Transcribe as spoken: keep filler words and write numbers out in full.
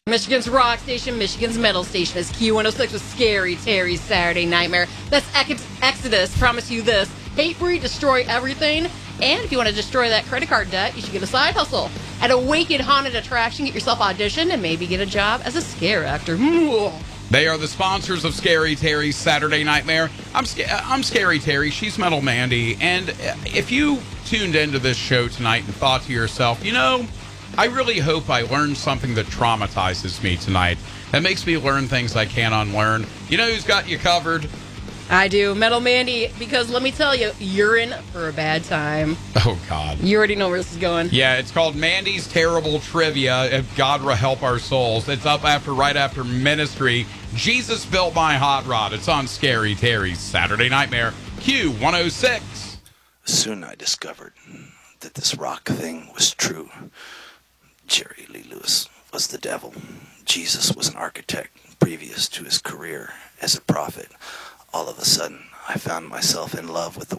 Michigan's rock station, Michigan's metal station is Q one oh six with Scary Terry's Saturday Nightmare. That's Ex- Exodus. Promise you this. Hate free, destroy everything. And if you want to destroy that credit card debt, you should get a side hustle. At a Wicked Haunted Attraction, get yourself auditioned and maybe get a job as a scare actor. They are the sponsors of Scary Terry's Saturday Nightmare. I'm I'm Scary Terry. She's Metal Mandy. And if you tuned into this show tonight and thought to yourself, you know, I really hope I learned something that traumatizes me tonight, that makes me learn things I can't unlearn, you know who's got you covered? I do, Metal Mandy, because let me tell you, you're in for a bad time. Oh, God. You already know where this is going. Yeah, it's called Mandy's Terrible Trivia. If God will help our souls. It's up after right after Ministry. Jesus Built My Hot Rod. It's on Scary Terry's Saturday Nightmare. Q one oh six. Soon I discovered that this rock thing was true. Jerry Lee Lewis was the devil. Jesus was an architect previous to his career as a prophet. All of a sudden, I found myself in love with the